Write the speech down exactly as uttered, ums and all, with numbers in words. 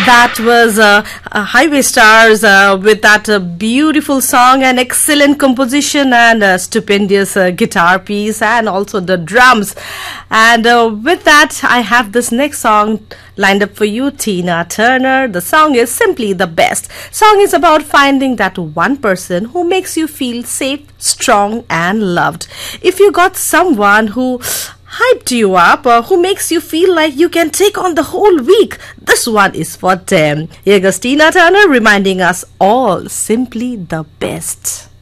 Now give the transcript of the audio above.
That was uh, uh, Highway Stars uh, with that uh, beautiful song and excellent composition and uh, stupendous uh, guitar piece and also the drums. And uh, with that, I have this next song lined up for you, Tina Turner. The song is Simply the Best. Song is about finding that one person who makes you feel safe, strong and loved. If you got someone who hyped you up, uh, who makes you feel like you can take on the whole week, this one is for them. Here goes Tina Turner reminding us all simply the best.